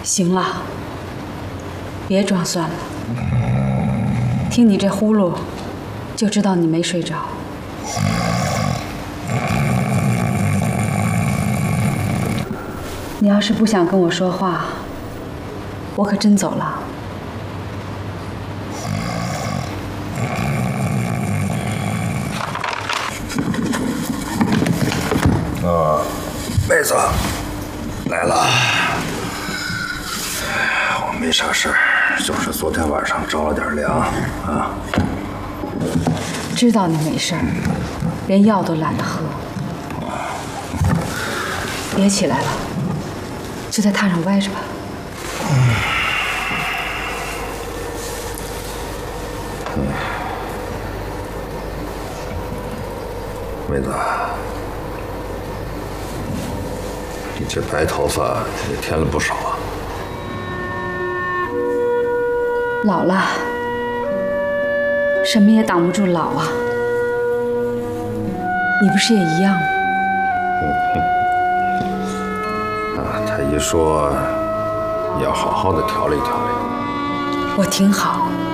行了，别装蒜了。听你这呼噜，就知道你没睡着。你要是不想跟我说话，我可真走了。 妹子，来了。我没啥事儿，就是昨天晚上着了点凉啊。 知道你没事儿，连药都懒得喝。别起来了，就在榻上歪着吧。 妹子，你这白头发也添了不少啊。 老了，什么也挡不住老啊。你不是也一样吗？ 他一说要好好的调理调理。 我挺好。